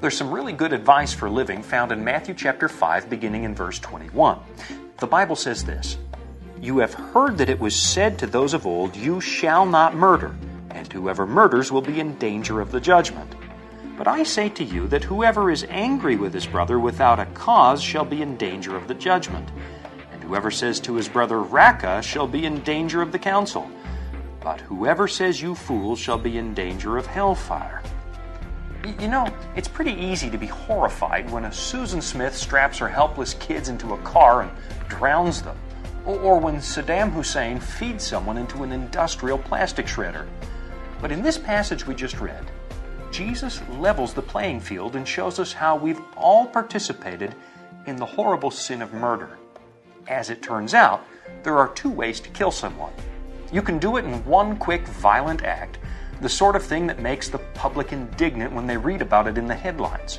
There's some really good advice for living found in Matthew chapter 5, beginning in verse 21. The Bible says this, "You have heard that it was said to those of old, 'You shall not murder, and whoever murders will be in danger of the judgment.' But I say to you that whoever is angry with his brother without a cause shall be in danger of the judgment. And whoever says to his brother, 'Raca,' shall be in danger of the council. But whoever says, 'You fool,' shall be in danger of hellfire." You know, it's pretty easy to be horrified when a Susan Smith straps her helpless kids into a car and drowns them, or when Saddam Hussein feeds someone into an industrial plastic shredder. But in this passage we just read, Jesus levels the playing field and shows us how we've all participated in the horrible sin of murder. As it turns out, there are two ways to kill someone. You can do it in one quick, violent act, the sort of thing that makes the public indignant when they read about it in the headlines.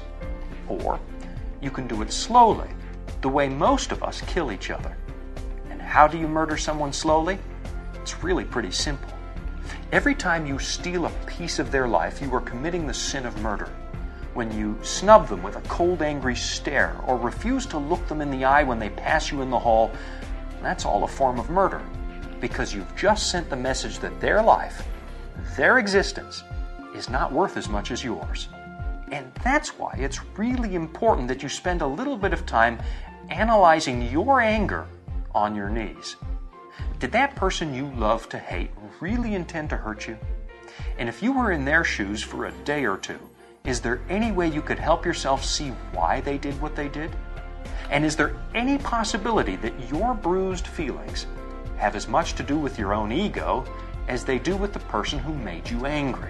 Or you can do it slowly, the way most of us kill each other. And how do you murder someone slowly? It's really pretty simple. Every time you steal a piece of their life, you are committing the sin of murder. When you snub them with a cold, angry stare, or refuse to look them in the eye when they pass you in the hall, that's all a form of murder, because you've just sent the message that their life, their existence, is not worth as much as yours. And that's why it's really important that you spend a little bit of time analyzing your anger on your knees. Did that person you love to hate really intend to hurt you? And if you were in their shoes for a day or two, is there any way you could help yourself see why they did what they did? And is there any possibility that your bruised feelings have as much to do with your own ego as they do with the person who made you angry?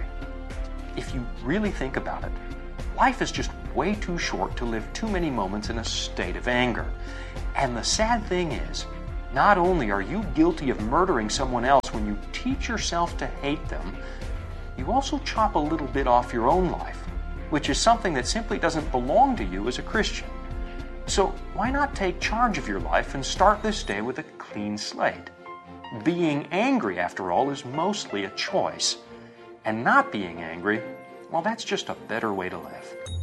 If you really think about it, life is just way too short to live too many moments in a state of anger. And the sad thing is, not only are you guilty of murdering someone else when you teach yourself to hate them, you also chop a little bit off your own life, which is something that simply doesn't belong to you as a Christian. So why not take charge of your life and start this day with a clean slate? Being angry, after all, is mostly a choice. And not being angry, well, that's just a better way to live.